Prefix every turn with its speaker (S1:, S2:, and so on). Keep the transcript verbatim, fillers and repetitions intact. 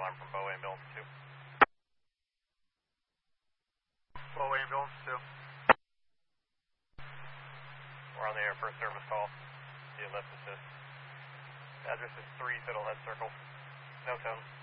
S1: alarm from Bow Ambulance two.
S2: Bow Ambulance two.
S1: We're on the air for a service call. The lift assist. Address is three Fiddlehead Circle. No tone.